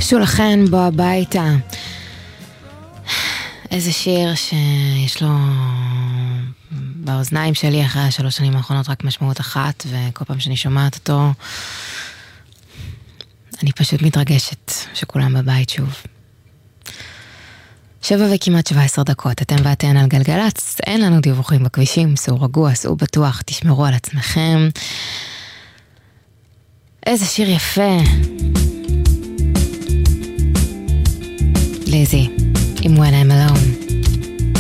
שולחן בו הביתה. איזה שיר שיש לו באוזניים שלי אחרי 3 שנים האחרונות רק משמעות אחת, וכל פעם שאני שומעת אותו אני פשוט מתרגשת שכולם בבית שוב. 7 וכמעט 17 דקות, אתם ואתן על גלגלץ, אין לנו דיווחים בכבישים, סעו רגוע, סעו בטוח, תשמרו על עצמכם. איזה שיר יפה. ליזי, עם When I'm Alone.